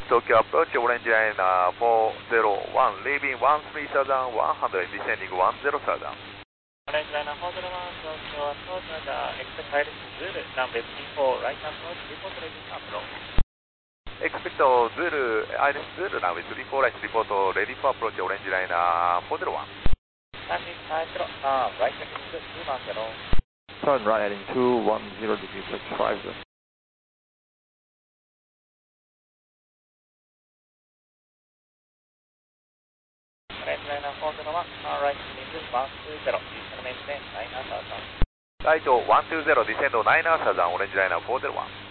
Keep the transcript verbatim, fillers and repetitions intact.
Tokyo approach, orange line uh, four zero one, leaving one three thousand one hundred, descending one zero thousand. Orange line four zero one, Tokyo approach, uh, expect Iris Zulu, runway three four, right approach, report ready to approach. Expect Zulu, Iris Zulu, runway three four, right, report ready for approach, orange line uh, four zero one. Landing five zero, uh, right heading two one zero. Turn right heading two one zero degrees at five zero. Orange line four zero one, uh, right heading one two zero, descend maintain nine thousand. Right one two zero, descend nine thousand, orange line four zero one.